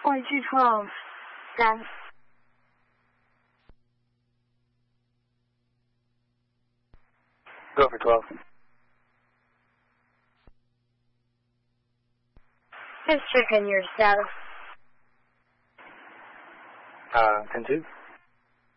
2212. Done. Go for 12. Just checking your status. 10-2.